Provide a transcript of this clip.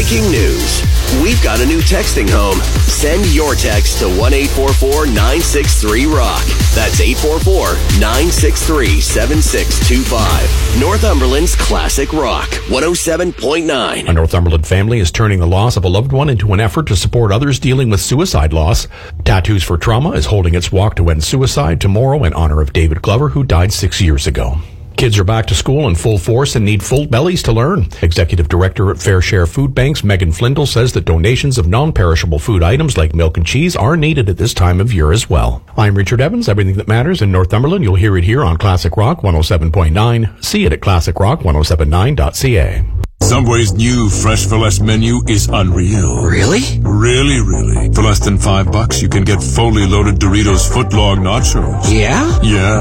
Breaking news. We've got a new texting home. Send your text to 1-844-963-ROCK. That's 844-963-7625. Northumberland's Classic Rock, 107.9. A Northumberland family is turning the loss of a loved one into an effort to support others dealing with suicide loss. Tattoos for Trauma is holding its Walk to End Suicide tomorrow in honor of David Glover, who died 6 years ago. Kids are back to school in full force and need full bellies to learn. Executive Director at Fair Share Food Banks, Megan Flindle, says that donations of non-perishable food items like milk and cheese are needed at this time of year as well. I'm Richard Evans. Everything that matters in Northumberland, you'll hear it here on Classic Rock 107.9. See it at classicrock1079.ca. Subway's new Fresh for Less menu is unreal. Really? Really, really. For less than $5, you can get fully loaded Doritos footlong nachos. Yeah? Yeah.